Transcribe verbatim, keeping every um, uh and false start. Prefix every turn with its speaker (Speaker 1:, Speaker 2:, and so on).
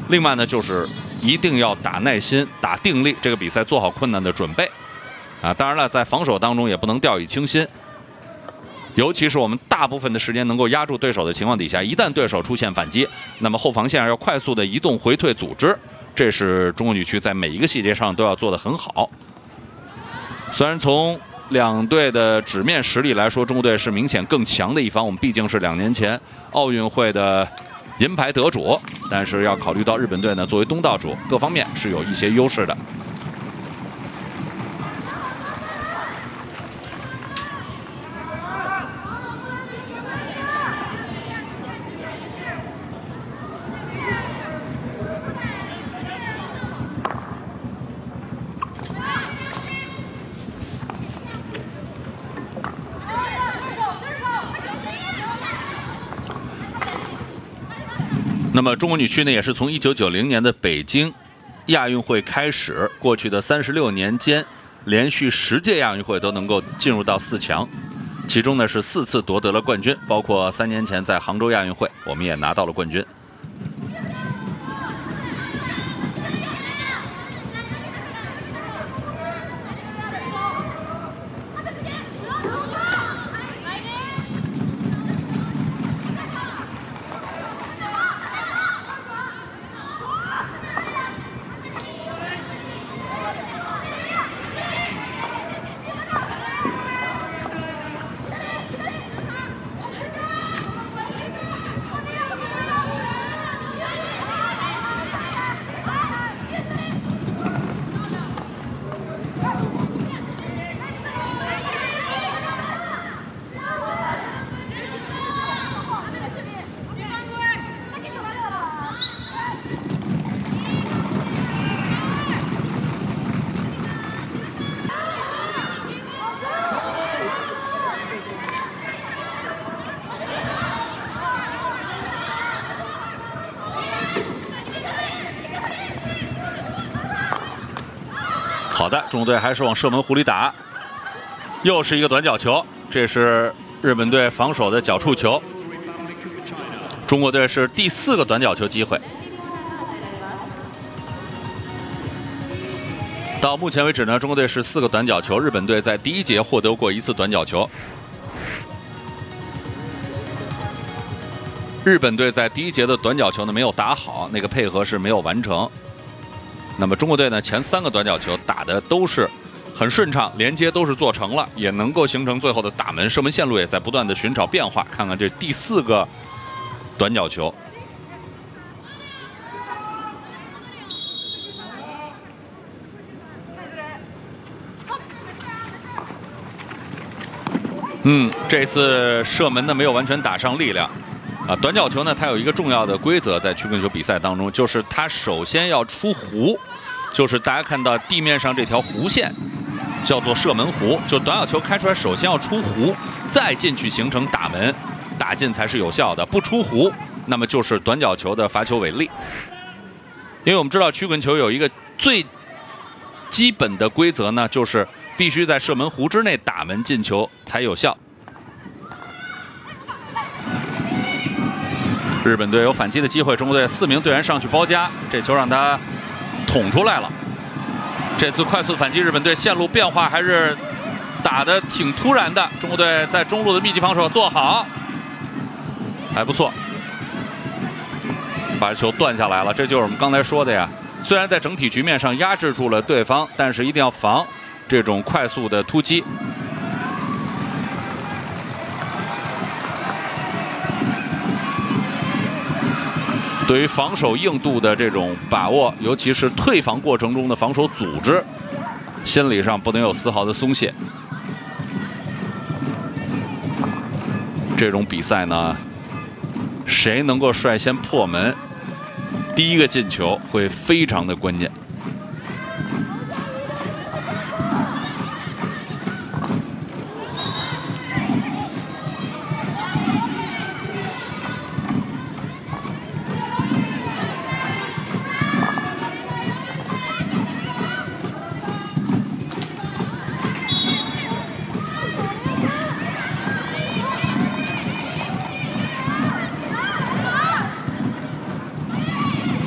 Speaker 1: 另外呢，就是一定要打耐心、打定力，这个比赛做好困难的准备。啊，当然了，在防守当中也不能掉以轻心。 尤其是我们大部分的时间能够压住对手的情况底下，一旦对手出现反击，那么后防线要快速的移动、回退、组织，这是中国女区在每一个细节上都要做得很好。虽然从两队的纸面实力来说，中国队是明显更强的一方，我们毕竟是两年前奥运会的银牌得主，但是要考虑到日本队呢作为东道主，各方面是有一些优势的。 那么中国女区呢，也是从一九九零年的北京亚运会开始，过去的三十六年间，连续十届亚运会都能够进入到四强，其中呢是四次夺得了冠军，包括三年前在杭州亚运会，我们也拿到了冠军。 好的，中国队还是往射门弧里打，又是一个短角球，这是日本队防守的脚触球。中国队是第四个短角球机会。到目前为止呢，中国队是四个短角球，日本队在第一节获得过一次短角球。日本队在第一节的短角球呢没有打好，那个配合是没有完成。 那么中国队呢，前三个短角球打的都是很顺畅，连接都是做成了，也能够形成最后的打门，射门线路也在不断的寻找变化。看看这第四个短角球，嗯，这次射门呢没有完全打上力量。 啊，短角球呢，它有一个重要的规则，在曲棍球比赛当中，就是它首先要出弧，就是大家看到地面上这条弧线，叫做射门弧。就短角球开出来，首先要出弧，再进去形成打门，打进才是有效的。不出弧，那么就是短角球的罚球违例。因为我们知道曲棍球有一个最基本的规则呢，就是必须在射门弧之内打门进球才有效。 日本队有反击的机会，中国队四名队员上去包夹，这球让他捅出来了。这次快速反击，日本队线路变化还是打得挺突然的。中国队在中路的密集防守做好，还不错，把球断下来了。这就是我们刚才说的呀。虽然在整体局面上压制住了对方，但是一定要防这种快速的突击。 对于防守硬度的这种把握，尤其是退防过程中的防守组织，心理上不能有丝毫的松懈。这种比赛呢，谁能够率先破门，第一个进球会非常的关键。